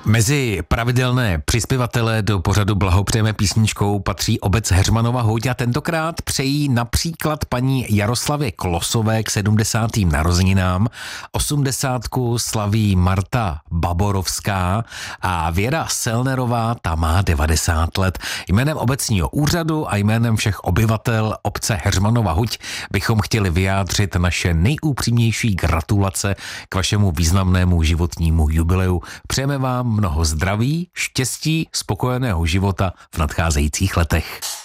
Mezi pravidelné přispěvatele do pořadu Blahopřejeme písničkou patří obec Heřmanova Huť a tentokrát přejí například paní Jaroslavě Klosové k 70. narozeninám, 80. slaví Marta Baborovská a Věra Selnerová, ta má 90 let. Jménem obecního úřadu a jménem všech obyvatel obce Heřmanova Huť bychom chtěli vyjádřit naše nejúpřímnější gratulace k vašemu významnému životnímu jubileu. Přejeme vám mnoho zdraví, štěstí, spokojeného života v nadcházejících letech.